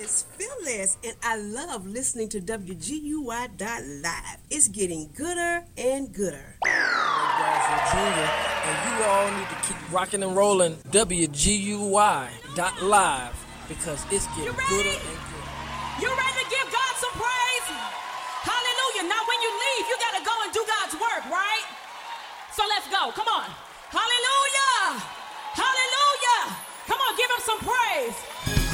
is Phyllis, and I love listening to WGUY.live. It's getting gooder and gooder. Junior, and you all need to keep rocking and rolling WGUY.live because it's getting gooder and gooder. You ready to give God some praise? Hallelujah. Now when you leave, you got to go and do God's work, right? So let's go. Come on. Hallelujah. Hallelujah. Come on, give him some praise.